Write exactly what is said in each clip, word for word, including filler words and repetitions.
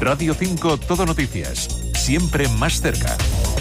Radio cinco Todo Noticias, siempre más cerca.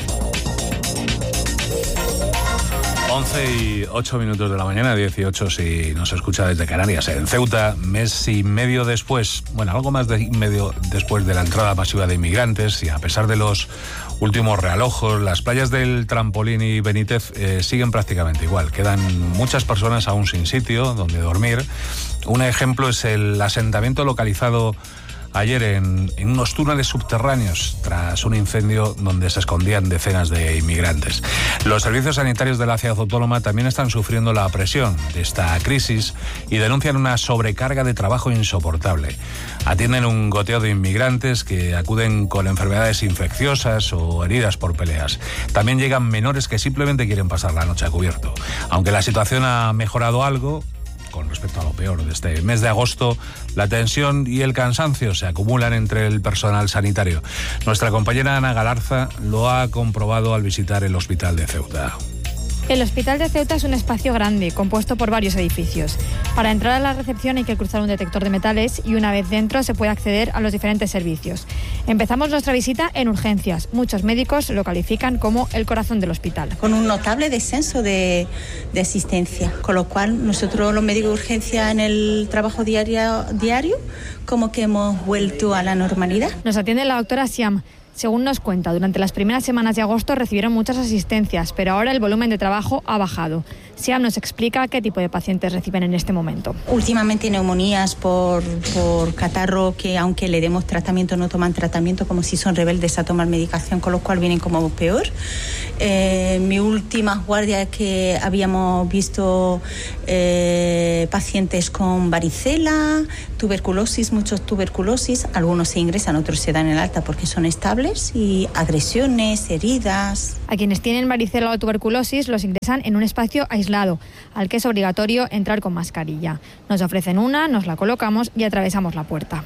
once y ocho minutos de la mañana, dieciocho si nos escucha desde Canarias. En Ceuta, mes y medio después, bueno, algo más de medio después de la entrada masiva de inmigrantes, y a pesar de los últimos realojos, las playas del Trampolín y Benítez eh, siguen prácticamente igual. Quedan muchas personas aún sin sitio donde dormir. Un ejemplo es el asentamiento localizado ayer en, en unos túneles subterráneos tras un incendio donde se escondían decenas de inmigrantes. Los servicios sanitarios de la ciudad autónoma también están sufriendo la presión de esta crisis y denuncian una sobrecarga de trabajo insoportable. Atienden un goteo de inmigrantes que acuden con enfermedades infecciosas o heridas por peleas. También llegan menores que simplemente quieren pasar la noche a cubierto. Aunque la situación ha mejorado algo con respecto a lo peor de este mes de agosto, la tensión y el cansancio se acumulan entre el personal sanitario. Nuestra compañera Ana Galarza lo ha comprobado al visitar el hospital de Ceuta. El Hospital de Ceuta es un espacio grande, compuesto por varios edificios. Para entrar a la recepción hay que cruzar un detector de metales y una vez dentro se puede acceder a los diferentes servicios. Empezamos nuestra visita en urgencias. Muchos médicos lo califican como el corazón del hospital. Con un notable descenso de, de asistencia, con lo cual nosotros los médicos de urgencia en el trabajo diario, diario como que hemos vuelto a la normalidad. Nos atiende la doctora Siam. Según nos cuenta, durante las primeras semanas de agosto recibieron muchas asistencias, pero ahora el volumen de trabajo ha bajado. Siam nos explica qué tipo de pacientes reciben en este momento. Últimamente neumonías por, por catarro, que aunque le demos tratamiento no toman tratamiento, como si son rebeldes a tomar medicación, con lo cual vienen como peor. Eh, mi última guardia que habíamos visto eh, pacientes con varicela, tuberculosis, muchos tuberculosis, algunos se ingresan, otros se dan el alta porque son estables, y agresiones, heridas. A quienes tienen varicela o tuberculosis los ingresan en un espacio aislado, al que es obligatorio entrar con mascarilla. Nos ofrecen una, nos la colocamos y atravesamos la puerta.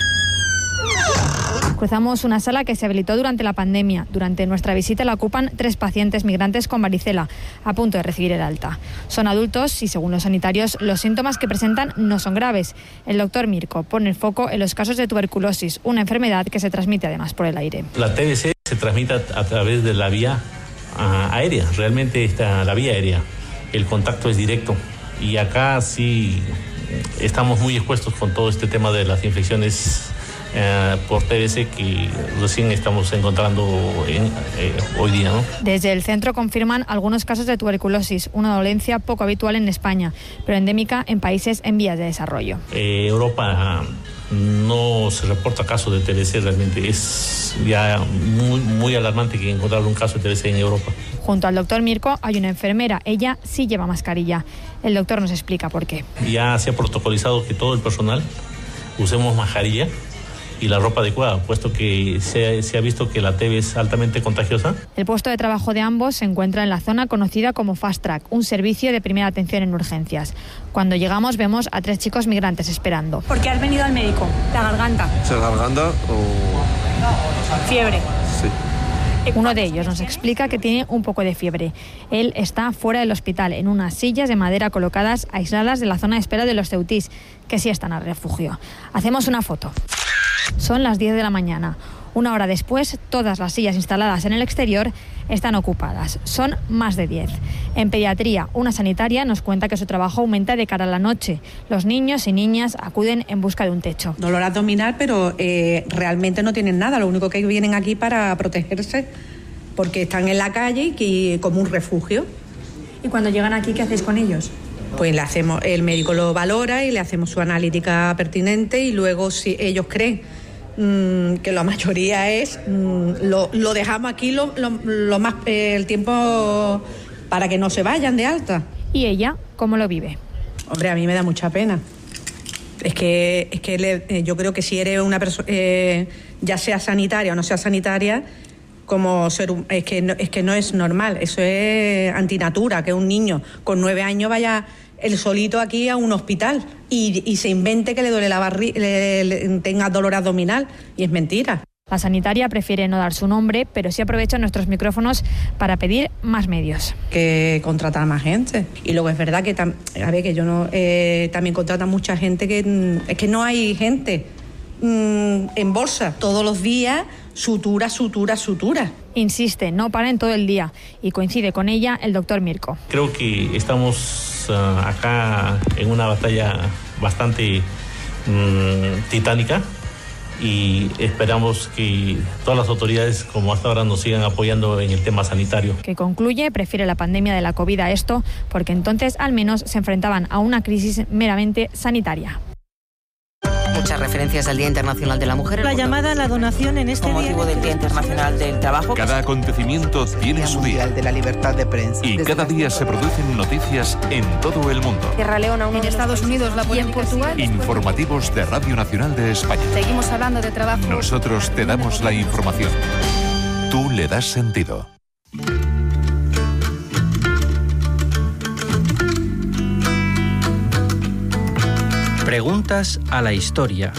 Cruzamos una sala que se habilitó durante la pandemia. Durante nuestra visita la ocupan tres pacientes migrantes con varicela, a punto de recibir el alta. Son adultos y, según los sanitarios, los síntomas que presentan no son graves. El doctor Mirko pone el foco en los casos de tuberculosis, una enfermedad que se transmite además por el aire. La T B C se transmite a través de la vía uh, aérea, realmente está la vía aérea. El contacto es directo y acá sí estamos muy expuestos con todo este tema de las infecciones Eh, por T B C que recién estamos encontrando en, eh, hoy día, ¿no? Desde el centro confirman algunos casos de tuberculosis, una dolencia poco habitual en España, pero endémica en países en vías de desarrollo. Eh, Europa no se reporta casos de T B C, realmente es ya muy, muy alarmante que encontrar un caso de T B C en Europa. Junto al doctor Mirko hay una enfermera, ella sí lleva mascarilla. El doctor nos explica por qué. Ya se ha protocolizado que todo el personal usemos mascarilla y la ropa adecuada, puesto que se, se ha visto que la T B es altamente contagiosa. El puesto de trabajo de ambos se encuentra en la zona conocida como Fast Track, un servicio de primera atención en urgencias. Cuando llegamos vemos a tres chicos migrantes esperando. ¿Por qué has venido al médico? ¿La garganta? ¿La garganta o...? Fiebre. Sí. Uno de ellos nos explica que tiene un poco de fiebre. Él está fuera del hospital, en unas sillas de madera colocadas aisladas de la zona de espera de los ceutís, que sí están al refugio. Hacemos una foto. Son las diez de la mañana. Una hora después, todas las sillas instaladas en el exterior están ocupadas. Son más de diez. En pediatría, una sanitaria nos cuenta que su trabajo aumenta de cara a la noche. Los niños y niñas acuden en busca de un techo. Dolor abdominal, pero eh, realmente no tienen nada. Lo único que vienen aquí para protegerse, porque están en la calle y como un refugio. ¿Y cuando llegan aquí, qué hacéis con ellos? Pues le hacemos, el médico lo valora y le hacemos su analítica pertinente, y luego si ellos creen mmm, que la mayoría es, mmm, lo, lo dejamos aquí lo, lo, lo más eh, el tiempo para que no se vayan de alta. ¿Y ella cómo lo vive? Hombre, a mí me da mucha pena. Es que, es que le, yo creo que si eres una persona, eh, ya sea sanitaria o no sea sanitaria, como ser, es que no, es que no es normal, eso es antinatura, que un niño con nueve años vaya él solito aquí a un hospital y, y se invente que le duele la barriga, le, le, tenga dolor abdominal, y es mentira. La sanitaria prefiere no dar su nombre, pero sí aprovecha nuestros micrófonos para pedir más medios. Que contratar más gente. Y luego es verdad que, tam, a ver, que yo no, eh, también contratan mucha gente que es que no hay gente. mmm, en bolsa todos los días, sutura, sutura, sutura. Insiste, no paren todo el día y coincide con ella el doctor Mirko. Creo que estamos uh, acá en una batalla bastante um, titánica y esperamos que todas las autoridades como hasta ahora nos sigan apoyando en el tema sanitario. Que concluye, prefiere la pandemia de la COVID a esto porque entonces al menos se enfrentaban a una crisis meramente sanitaria. Muchas referencias al Día Internacional de la Mujer. La llamada a la donación en este con día. motivo del Día Internacional del Trabajo. Cada acontecimiento tiene su día. De la libertad de prensa. Y cada día se producen noticias en todo el mundo. Sierra Leona, en Estados Unidos, la y en Portugal. Informativos de Radio Nacional de España. Seguimos hablando de trabajo. Nosotros te damos la información. Tú le das sentido. Preguntas a la historia.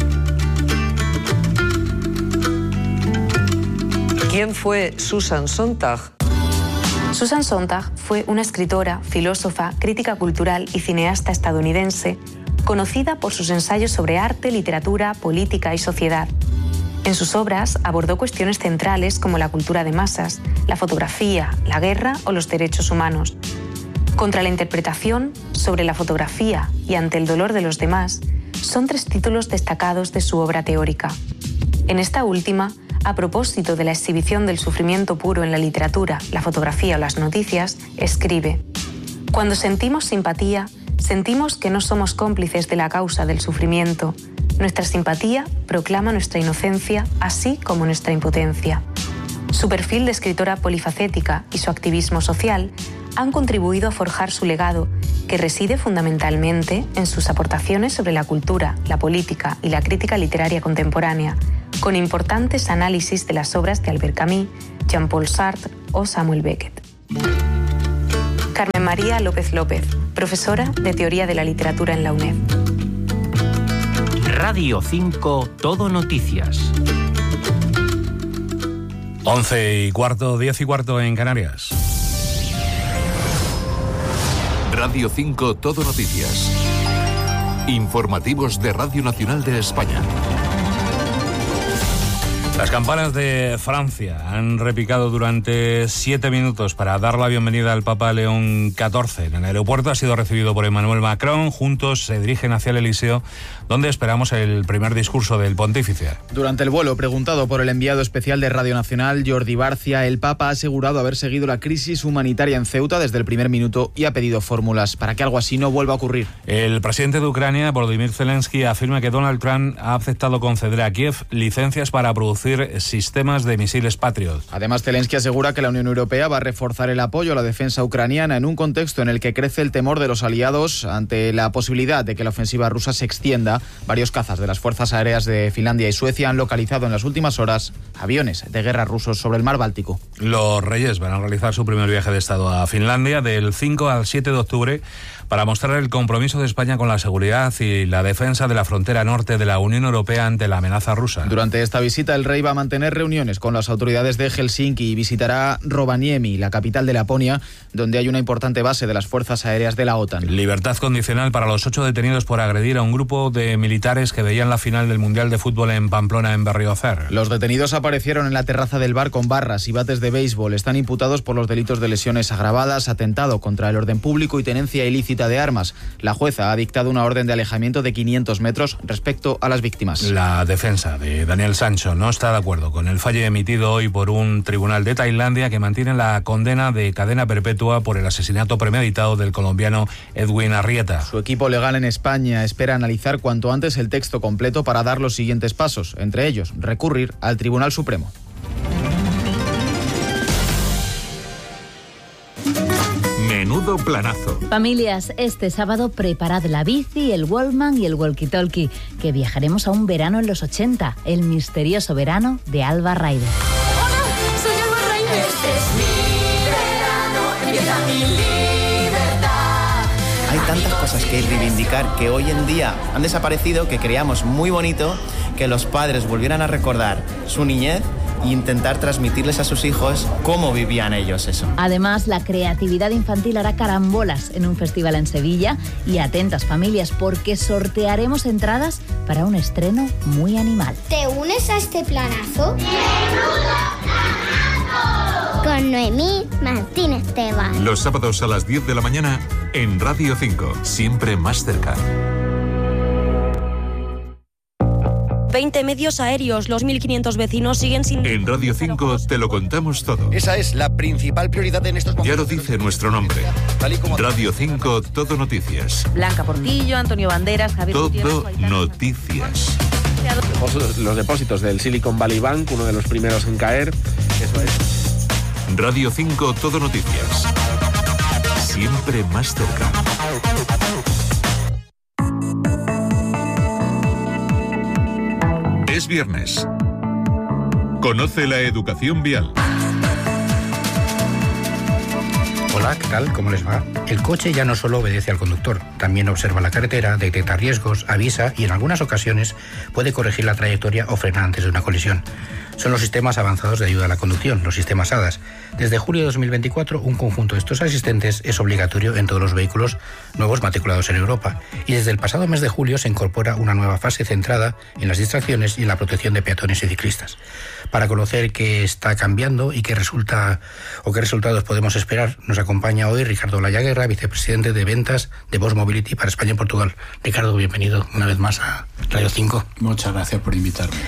¿Quién fue Susan Sontag? Susan Sontag fue una escritora, filósofa, crítica cultural y cineasta estadounidense, conocida por sus ensayos sobre arte, literatura, política y sociedad. En sus obras abordó cuestiones centrales como la cultura de masas, la fotografía, la guerra o los derechos humanos. Contra la interpretación, sobre la fotografía y ante el dolor de los demás, son tres títulos destacados de su obra teórica. En esta última, a propósito de la exhibición del sufrimiento puro en la literatura, la fotografía o las noticias, escribe: cuando sentimos simpatía, sentimos que no somos cómplices de la causa del sufrimiento. Nuestra simpatía proclama nuestra inocencia, así como nuestra impotencia. Su perfil de escritora polifacética y su activismo social han contribuido a forjar su legado, que reside fundamentalmente en sus aportaciones sobre la cultura, la política y la crítica literaria contemporánea, con importantes análisis de las obras de Albert Camus, Jean-Paul Sartre o Samuel Beckett. Carmen María López López, profesora de Teoría de la Literatura en la UNED. Radio cinco, Todo Noticias. Once y cuarto, diez y cuarto en Canarias. Radio cinco, Todo Noticias. Informativos de Radio Nacional de España. Las campanas de Francia han repicado durante siete minutos para dar la bienvenida al Papa León catorce. En el aeropuerto ha sido recibido por Emmanuel Macron. Juntos se dirigen hacia el Elíseo, donde esperamos el primer discurso del pontífice. Durante el vuelo, preguntado por el enviado especial de Radio Nacional, Jordi Barcia, el Papa ha asegurado haber seguido la crisis humanitaria en Ceuta desde el primer minuto y ha pedido fórmulas para que algo así no vuelva a ocurrir. El presidente de Ucrania, Volodymyr Zelensky, afirma que Donald Trump ha aceptado conceder a Kiev licencias para producir sistemas de misiles Patriot. Además, Zelensky asegura que la Unión Europea va a reforzar el apoyo a la defensa ucraniana en un contexto en el que crece el temor de los aliados ante la posibilidad de que la ofensiva rusa se extienda. Varios cazas de las fuerzas aéreas de Finlandia y Suecia han localizado en las últimas horas aviones de guerra rusos sobre el mar Báltico. Los Reyes van a realizar su primer viaje de Estado a Finlandia del cinco al siete de octubre para mostrar el compromiso de España con la seguridad y la defensa de la frontera norte de la Unión Europea ante la amenaza rusa. Durante esta visita, el rey va a mantener reuniones con las autoridades de Helsinki y visitará Rovaniemi, la capital de Laponia, donde hay una importante base de las fuerzas aéreas de la OTAN. Libertad condicional para los ocho detenidos por agredir a un grupo de militares que veían la final del Mundial de Fútbol en Pamplona, en Berriozar. Los detenidos aparecieron en la terraza del bar con barras y bates de béisbol. Están imputados por los delitos de lesiones agravadas, atentado contra el orden público y tenencia ilícita de armas. La jueza ha dictado una orden de alejamiento de quinientos metros respecto a las víctimas. La defensa de Daniel Sancho no está de acuerdo con el fallo emitido hoy por un tribunal de Tailandia que mantiene la condena de cadena perpetua por el asesinato premeditado del colombiano Edwin Arrieta. Su equipo legal en España espera analizar cuanto antes el texto completo para dar los siguientes pasos, entre ellos recurrir al Tribunal Supremo. Menudo planazo. Familias, este sábado preparad la bici, el Wallman y el walkie-talkie, que viajaremos a un verano en los ochenta, el misterioso verano de Alba Ryder. ¡Hola! ¡Soy Alba Ryder! Este es mi verano, empieza mi libertad. Hay tantas cosas que reivindicar que hoy en día han desaparecido, que creíamos muy bonito que los padres volvieran a recordar su niñez e intentar transmitirles a sus hijos cómo vivían ellos eso. Además, la creatividad infantil hará carambolas en un festival en Sevilla y atentas familias porque sortearemos entradas para un estreno muy animal. ¿Te unes a este planazo? Con Noemí Martínez Tebas. Los sábados a las diez de la mañana en Radio cinco, siempre más cerca. veinte medios aéreos, los mil quinientos vecinos siguen sin... En Radio cinco te lo contamos todo. Esa es la principal prioridad en estos momentos. Ya lo dice nuestro nombre. Radio cinco, Todo Noticias. Blanca Portillo, Antonio Banderas, Javier Todo Gutiérrez, Noticias. Los depósitos del Silicon Valley Bank, uno de los primeros en caer. Eso es. Radio cinco, Todo Noticias. Siempre más cerca. Es viernes. Conoce la educación vial. Hola, ¿qué tal? ¿Cómo les va? El coche ya no solo obedece al conductor, también observa la carretera, detecta riesgos, avisa y en algunas ocasiones puede corregir la trayectoria o frenar antes de una colisión. Son los sistemas avanzados de ayuda a la conducción, los sistemas A D A S. Desde julio de dos mil veinticuatro, un conjunto de estos asistentes es obligatorio en todos los vehículos nuevos matriculados en Europa. Y desde el pasado mes de julio se incorpora una nueva fase centrada en las distracciones y en la protección de peatones y ciclistas. Para conocer qué está cambiando y qué resulta o qué resultados podemos esperar, nos acompaña hoy Ricardo Lallaguerra, vicepresidente de ventas de Bosch Mobility para España y Portugal. Ricardo, bienvenido una vez más a Radio cinco. Muchas gracias por invitarme.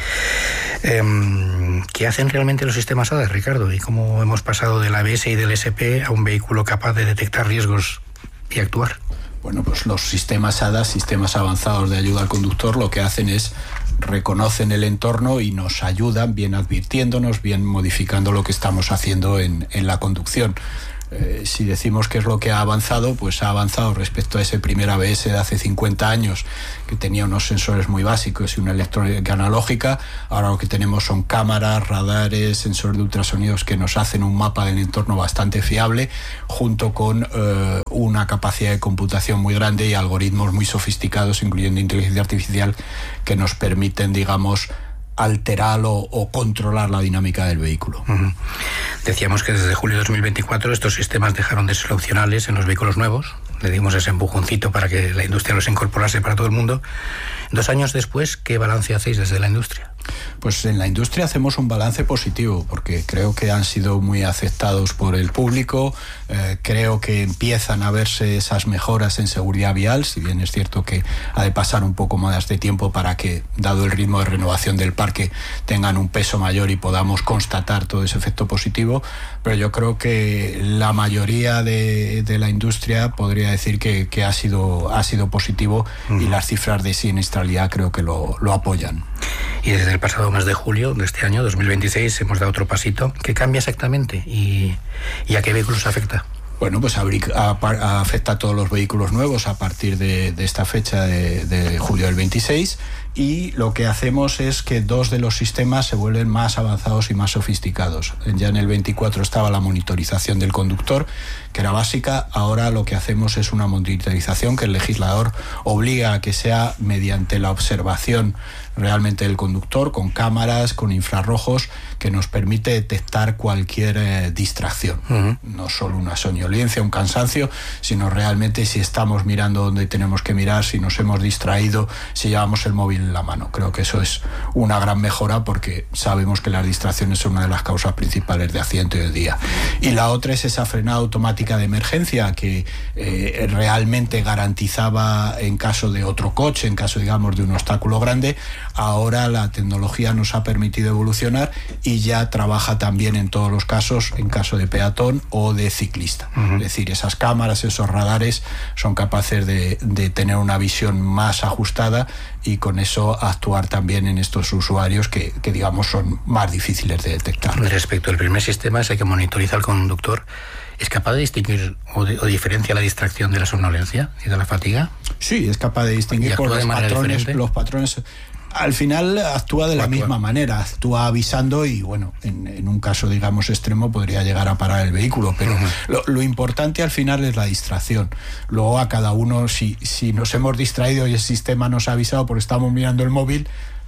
Eh, ¿Qué hacen realmente los sistemas A D A S, Ricardo? ¿Y cómo hemos pasado del A B S y del S P a un vehículo capaz de detectar riesgos y actuar? Bueno, pues los sistemas A D A S, sistemas avanzados de ayuda al conductor, lo que hacen es reconocen el entorno y nos ayudan, bien advirtiéndonos, bien modificando lo que estamos haciendo en, en la conducción. Eh, si decimos qué es lo que ha avanzado, pues ha avanzado respecto a ese primer A B S de hace cincuenta años, que tenía unos sensores muy básicos y una electrónica analógica. Ahora lo que tenemos son cámaras, radares, sensores de ultrasonidos que nos hacen un mapa del entorno bastante fiable, junto con eh, una capacidad de computación muy grande y algoritmos muy sofisticados, incluyendo inteligencia artificial, que nos permiten, digamos, alterar o, o controlar la dinámica del vehículo. Uh-huh. Decíamos que desde julio de dos mil veinticuatro estos sistemas dejaron de ser opcionales en los vehículos nuevos. Le dimos ese empujoncito para que la industria los incorporase para todo el mundo. Dos años después, ¿qué balance hacéis desde la industria? Pues en la industria hacemos un balance positivo, porque creo que han sido muy aceptados por el público. Eh, creo que empiezan a verse esas mejoras en seguridad vial, si bien es cierto que ha de pasar un poco más de tiempo para que, dado el ritmo de renovación del parque, tengan un peso mayor y podamos constatar todo ese efecto positivo. Pero yo creo que la mayoría de, de la industria podría decir que, que ha sido, ha sido positivo, uh-huh. y las cifras de siniestralidad creo que lo, lo apoyan. Y desde el pasado mes de julio de este año, dos mil veintiséis, hemos dado otro pasito. ¿Qué cambia exactamente y, y a qué vehículos afecta? Bueno, pues a, a, a, afecta a todos los vehículos nuevos a partir de, de esta fecha de, de julio del veintiséis, y lo que hacemos es que dos de los sistemas se vuelven más avanzados y más sofisticados. Ya en el veinticuatro estaba la monitorización del conductor, que era básica. Ahora lo que hacemos es una monitorización que el legislador obliga a que sea mediante la observación realmente del conductor, con cámaras, con infrarrojos, que nos permite detectar cualquier eh, distracción. Uh-huh. No solo una somnolencia, un cansancio, sino realmente si estamos mirando donde tenemos que mirar, si nos hemos distraído, si llevamos el móvil en la mano. Creo que eso es una gran mejora, porque sabemos que las distracciones son una de las causas principales de accidente del día. Y la otra es esa frenada automática de emergencia que eh, realmente garantizaba en caso de otro coche, en caso, digamos, de un obstáculo grande. Ahora la tecnología nos ha permitido evolucionar y ya trabaja también en todos los casos, en caso de peatón o de ciclista. Uh-huh. Es decir, esas cámaras, esos radares son capaces de, de tener una visión más ajustada y con eso actuar también en estos usuarios que, que digamos, son más difíciles de detectar. Respecto al primer sistema, ese que monitoriza al conductor, ¿es capaz de distinguir o, de, o diferencia la distracción de la somnolencia y de la fatiga? Sí, es capaz de distinguir por los patrones, los patrones. Al final actúa de la actúa. misma manera, actúa avisando y, bueno, en, en un caso, digamos, extremo podría llegar a parar el vehículo, pero uh-huh. lo, lo importante al final es la distracción. Luego a cada uno, si, si nos hemos distraído y el sistema nos ha avisado porque estamos mirando el móvil,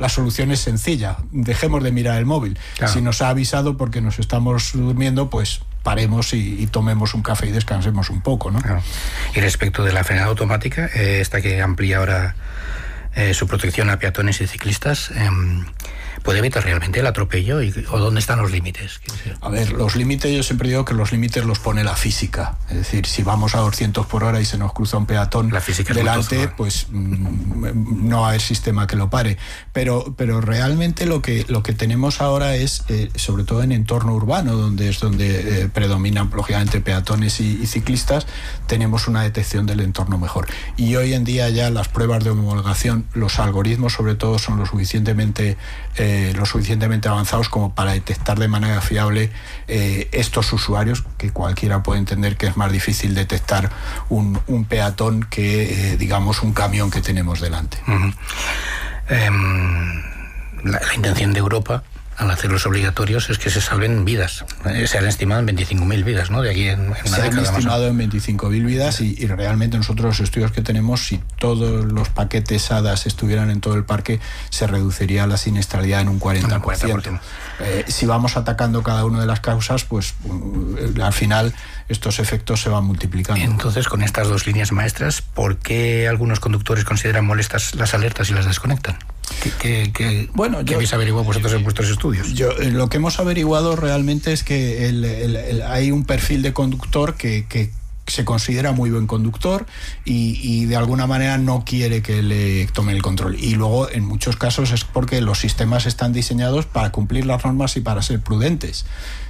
la solución es sencilla, dejemos de mirar el móvil. Claro. Si nos ha avisado porque nos estamos durmiendo, pues paremos y, y tomemos un café y descansemos un poco, ¿no? Claro. Y respecto de la frenada automática, eh, esta que amplía ahora eh, su protección a peatones y ciclistas, eh, ¿puede evitar realmente el atropello? Y, ¿o dónde están los límites? A ver, los límites, yo siempre digo que los límites los pone la física. Es decir, si vamos a doscientos por hora y se nos cruza un peatón la física delante, pues mmm, no va a haber sistema que lo pare. Pero, pero realmente lo que, lo que tenemos ahora es, eh, sobre todo en entorno urbano, donde es donde eh, predominan lógicamente peatones y, y ciclistas, tenemos una detección del entorno mejor. Y hoy en día ya las pruebas de homologación, los algoritmos sobre todo son lo suficientemente... Eh, Eh, lo suficientemente avanzados como para detectar de manera fiable eh, estos usuarios, que cualquiera puede entender que es más difícil detectar un, un peatón que, eh, digamos, un camión que tenemos delante. Uh-huh. eh, la, la intención de Europa al hacerlos obligatorios es que se salven vidas. Eh, se han estimado en veinticinco mil vidas, ¿no? De aquí en, en una se década han estimado más. en veinticinco mil vidas y, y realmente nosotros los estudios que tenemos, si todos los paquetes A D A S estuvieran en todo el parque, se reduciría la siniestralidad en un cuarenta por ciento. Eh, si vamos atacando cada una de las causas, pues uh, al final estos efectos se van multiplicando. Entonces, con estas dos líneas maestras, ¿por qué algunos conductores consideran molestas las alertas y las desconectan? ¿Qué, qué, qué, bueno, ¿qué yo, habéis averiguado vosotros en vuestros estudios? Yo, eh, lo que hemos averiguado realmente es que el, el, el, hay un perfil de conductor que, que se considera muy buen conductor y, y de alguna manera no quiere que le tomen el control. Y luego, en muchos casos, es porque los sistemas están diseñados para cumplir las normas y para ser prudentes.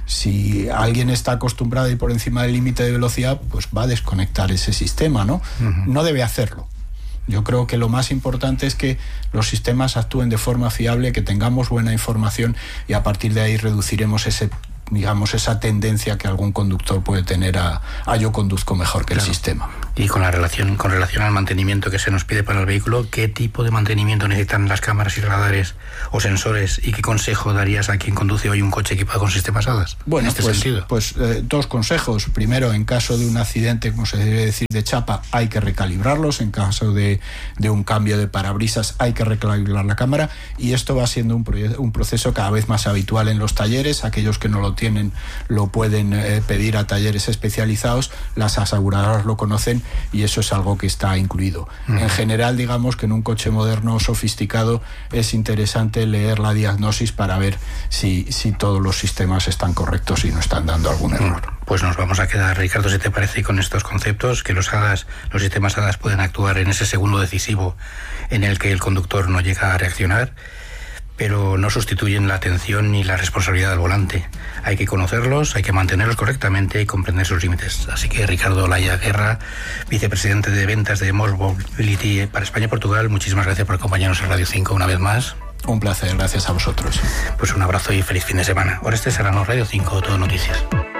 Si alguien está acostumbrado a ir por encima del límite de velocidad, pues va a desconectar ese sistema, ¿no? Uh-huh. No debe hacerlo. Yo creo que lo más importante es que los sistemas actúen de forma fiable, que tengamos buena información y a partir de ahí reduciremos ese, digamos, esa tendencia que algún conductor puede tener a, a yo conduzco mejor que claro. el sistema. Y con la relación, con relación al mantenimiento que se nos pide para el vehículo, ¿qué tipo de mantenimiento necesitan las cámaras y radares o sensores? ¿Y qué consejo darías a quien conduce hoy un coche equipado con sistemas A D A S? Bueno, en este pues, sentido. pues eh, dos consejos. Primero, en caso de un accidente, como se debe decir, de chapa, hay que recalibrarlos. En caso de, de un cambio de parabrisas, hay que recalibrar la cámara. Y esto va siendo un, proye- un proceso cada vez más habitual en los talleres. Aquellos que no lo tienen lo pueden eh, pedir a talleres especializados. Las aseguradoras lo conocen y eso es algo que está incluido. Uh-huh. En general, digamos que en un coche moderno sofisticado es interesante leer la diagnosis para ver si, si todos los sistemas están correctos y no están dando algún error. Pues nos vamos a quedar, Ricardo, si te parece, con estos conceptos, que los A D A S, los sistemas A D A S pueden actuar en ese segundo decisivo en el que el conductor no llega a reaccionar, pero no sustituyen la atención ni la responsabilidad del volante. Hay que conocerlos, hay que mantenerlos correctamente y comprender sus límites. Así que Ricardo Olaya Guerra, vicepresidente de ventas de More Mobility para España y Portugal, muchísimas gracias por acompañarnos en Radio cinco una vez más. Un placer, gracias a vosotros. Pues un abrazo y feliz fin de semana. Ahora este será Radio cinco, Todo Noticias.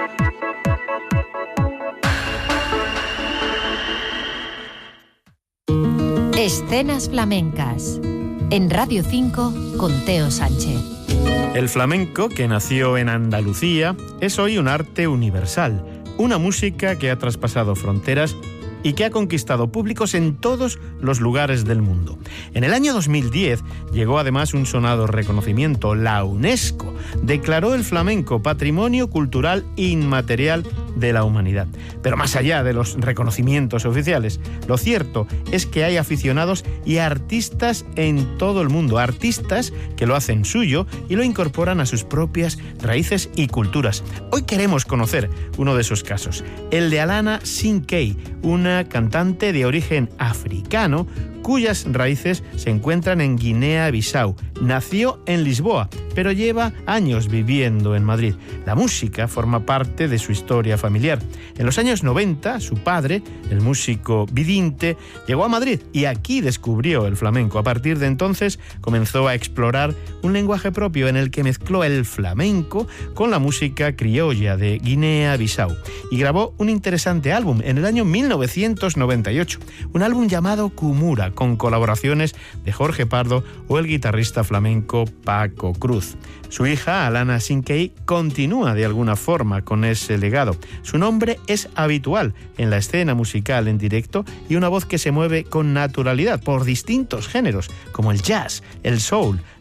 Escenas flamencas. En Radio cinco con Teo Sánchez. El flamenco, que nació en Andalucía, es hoy un arte universal, una música que ha traspasado fronteras y que ha conquistado públicos en todos los lugares del mundo. En el año dos mil diez llegó además un sonado reconocimiento. La UNESCO declaró el flamenco Patrimonio Cultural Inmaterial de la Humanidad. Pero más allá de los reconocimientos oficiales, lo cierto es que hay aficionados y artistas en todo el mundo, artistas que lo hacen suyo y lo incorporan a sus propias raíces y culturas. Hoy queremos conocer uno de esos casos, el de Alana Sinkey, una cantante de origen africano cuyas raíces se encuentran en Guinea-Bissau. Nació en Lisboa, pero lleva años viviendo en Madrid. La música forma parte de su historia familiar. En los años noventa, su padre, el músico vidinte, llegó a Madrid y aquí descubrió el flamenco. A partir de entonces comenzó a explorar un lenguaje propio en el que mezcló el flamenco con la música criolla de Guinea-Bissau y grabó un interesante álbum en el año mil novecientos noventa y ocho, un álbum llamado Kumura, con colaboraciones de Jorge Pardo o el guitarrista flamenco Paco Cruz. Su hija, Alana Sinkey, continúa de alguna forma con ese legado. Su nombre es habitual en la escena musical en directo y una voz que se mueve con naturalidad por distintos géneros, como el jazz, el soul,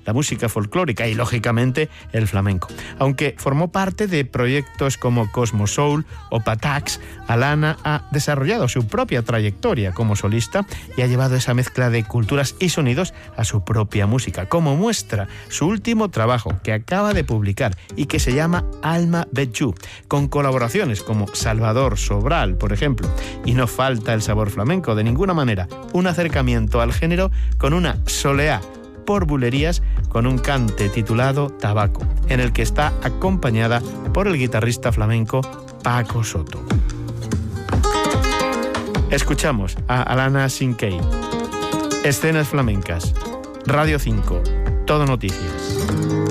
la música folclórica y, lógicamente, el flamenco. Aunque formó parte de proyectos como Cosmo Soul o Patax, Alana ha desarrollado su propia trayectoria como solista y ha llevado esa mezcla de culturas y sonidos a su propia música, como muestra su último trabajo que acaba de publicar y que se llama Alma Betxú, con colaboraciones como Salvador Sobral, por ejemplo. Y no falta el sabor flamenco de ninguna manera, un acercamiento al género con una soleá por bulerías, con un cante titulado Tabaco, en el que está acompañada por el guitarrista flamenco Paco Soto. Escuchamos a Alana Sinkei. Escenas flamencas. Radio cinco. Todo Noticias.